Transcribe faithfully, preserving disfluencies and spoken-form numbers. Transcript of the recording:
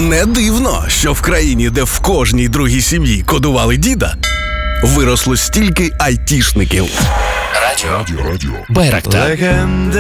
Не дивно, що в країні, де в кожній другій сім'ї кодували діда, виросло стільки айтішників. Радіо. Радіо. Байрактар. Легенди